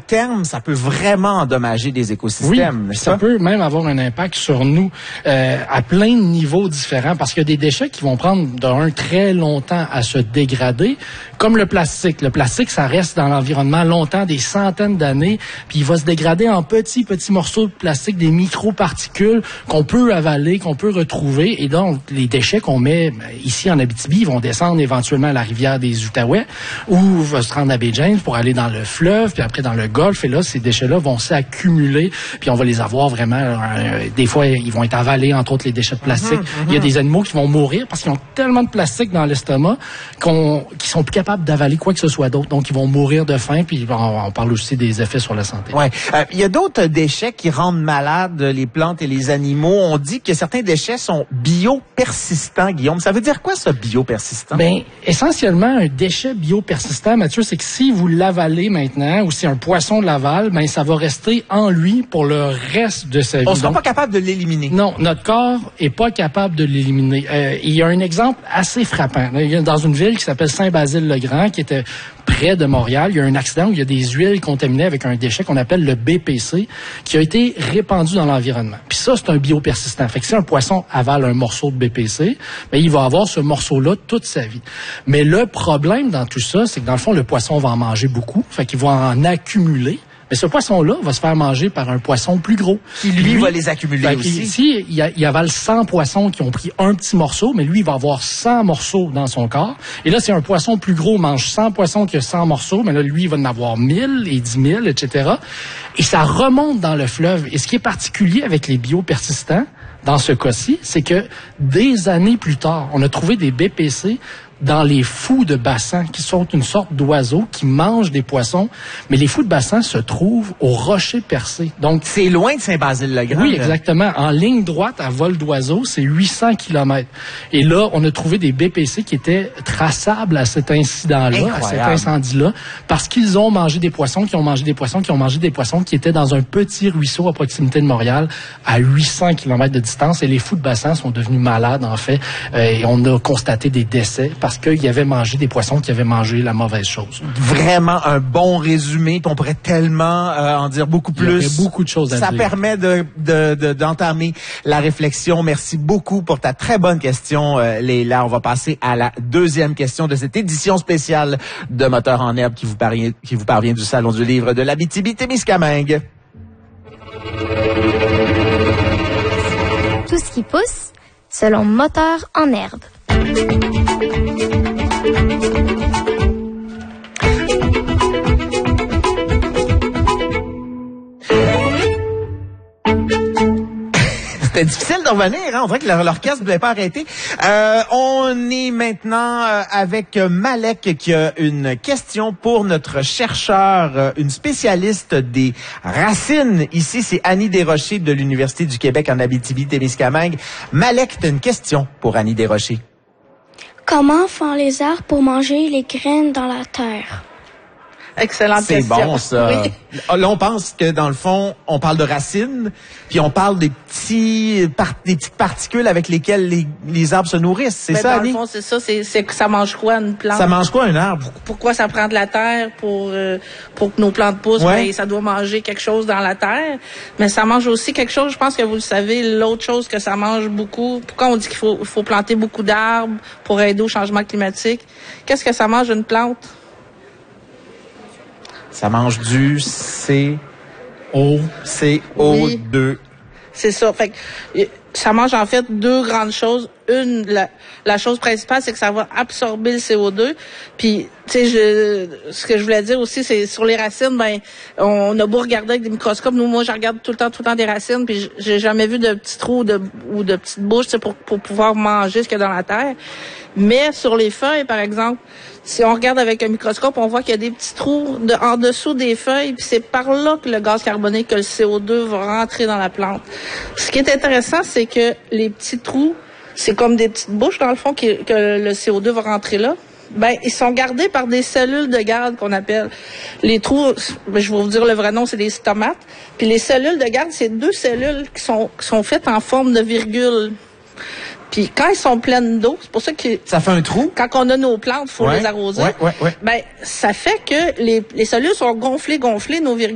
terme, ça peut vraiment endommager des écosystèmes. Oui, ça peut même avoir un impact sur nous à plein de niveaux différents, parce qu'il y a des déchets qui vont prendre très longtemps à se dégrader, comme le plastique. Le plastique, ça reste dans l'environnement longtemps, des centaines d'années, puis il va se dégrader en petits morceaux de plastique, des microparticules qu'on peut avaler, qu'on peut retrouver. Et donc, les déchets qu'on met ici en Abitibi, ils vont descendre éventuellement à la rivière des Outaouais ou vont se rendre à Baie-James pour aller dans le fleuve, puis après dans le golfe. Et là, ces déchets-là vont s'accumuler, puis on va les avoir vraiment... des fois, ils vont être avalés, entre autres les déchets de plastique. Il y a des animaux qui vont mourir parce qu'ils ont tellement de plastique dans l'estomac qu'ils sont plus capables d'avaler quoi que ce soit d'autre. Donc, ils vont mourir de faim, puis on parle aussi des effets sur la santé. Ouais. Il y a d'autres déchets qui rendent malades les plantes et les animaux. On dit que certains déchets sont biopersistants, Guillaume. Ça veut dire quoi, ça, biopersistant? Ben, essentiellement, un déchet biopersistant, Mathieu, c'est que si vous l'avalez maintenant, ou si un poisson l'avale, ben, ça va rester en lui pour le reste de sa vie. On ne sera pas capable de l'éliminer. Non, notre corps est pas capable de l'éliminer. Il y a un exemple assez frappant. Dans une ville qui s'appelle Saint-Basile-le-Grand, qui était près de Montréal, il y a un accident où il y a des huiles contaminées avec un déchet qu'on appelle le BPC qui a été répandu dans l'environnement. Puis ça, c'est un biopersistant. Fait que si un poisson avale un morceau de BPC, ben, il va avoir ce morceau-là toute sa vie. Mais le problème dans tout ça, c'est que dans le fond, le poisson va en manger beaucoup. Fait qu'il va en accumuler. Mais ce poisson-là va se faire manger par un poisson plus gros. Qui, lui, va les accumuler aussi. Ici, il avale 100 poissons qui ont pris un petit morceau, mais lui, il va avoir 100 morceaux dans son corps. Et là, si un poisson plus gros mange 100 poissons qui a 100 morceaux, mais là, lui, il va en avoir 1000 et 10 000, etc. Et ça remonte dans le fleuve. Et ce qui est particulier avec les biopersistants, dans ce cas-ci, c'est que des années plus tard, on a trouvé des BPC dans les fous de bassin, qui sont une sorte d'oiseaux qui mangent des poissons. Mais les fous de bassin se trouvent au Rocher Percé. Donc, c'est loin de Saint-Basile-le-Grand. Oui, exactement. En ligne droite, à vol d'oiseau, c'est 800 km. Et là, on a trouvé des BPC qui étaient traçables à cet incident-là, à cet incendie-là, parce qu'ils ont mangé des poissons, qui ont mangé des poissons, qui ont mangé des poissons qui étaient dans un petit ruisseau à proximité de Montréal, à 800 km de distance. Et les fous de bassin sont devenus malades, en fait. Et on a constaté des décès parce qu'ils avaient mangé des poissons qui avaient mangé la mauvaise chose. Vraiment un bon résumé. On pourrait tellement en dire beaucoup plus. Il y a beaucoup de choses à dire. Ça permet d'entamer la réflexion. Merci beaucoup pour ta très bonne question, Leila. On va passer à la deuxième question de cette édition spéciale de Moteurs en herbe qui vous parvient du Salon du livre de l'Abitibi-Témiscamingue. Tout ce qui pousse, selon Moteurs en herbe. C'était difficile de revenir, hein? On dirait que l'orchestre ne voulait pas arrêter. On est maintenant avec Malek qui a une question pour notre chercheur, une spécialiste des racines. Ici, c'est Annie Desrochers de l'Université du Québec en Abitibi-Témiscamingue. Malek, tu as une question pour Annie Desrochers. Comment font les arbres pour manger les graines dans la terre? Excellente question. C'est bon, ça. Oui. Là, on pense que, dans le fond, on parle de racines, puis on parle des petites particules avec lesquelles les arbres se nourrissent. C'est ça, Annie? Dans le fond, c'est ça. C'est que ça mange quoi, une plante? Ça mange quoi, un arbre? Pourquoi ça prend de la terre pour que nos plantes poussent? Ouais. Ben, ça doit manger quelque chose dans la terre. Mais ça mange aussi quelque chose, je pense que vous le savez, l'autre chose que ça mange beaucoup. Pourquoi on dit qu'il faut planter beaucoup d'arbres pour aider au changement climatique? Qu'est-ce que ça mange, une plante? Ça mange du CO2. Oui. C'est ça. Fait que ça mange en fait deux grandes choses. Une, la chose principale, c'est que ça va absorber le CO2. Puis, tu sais, ce que je voulais dire aussi, c'est sur les racines, ben, on a beau regarder avec des microscopes. Moi, je regarde tout le temps des racines, puis j'ai jamais vu de petits trous ou de petites bouches, tu sais, pour pouvoir manger ce qu'il y a dans la terre. Mais sur les feuilles, par exemple, si on regarde avec un microscope, on voit qu'il y a des petits trous en dessous des feuilles, puis c'est par là que le gaz carbonique, que le CO2 va rentrer dans la plante. Ce qui est intéressant, c'est que les petits trous, c'est comme des petites bouches, dans le fond, que le CO2 va rentrer là. Ben, ils sont gardés par des cellules de garde qu'on appelle. Les trous, ben, je vais vous dire le vrai nom, c'est des stomates. Puis les cellules de garde, c'est deux cellules qui sont faites en forme de virgule. Puis quand elles sont pleines d'eau, c'est pour ça que... Ça fait un trou? Quand on a nos plantes, il faut les arroser. Ouais. Ben, ça fait que les cellules sont gonflées, nos virgules.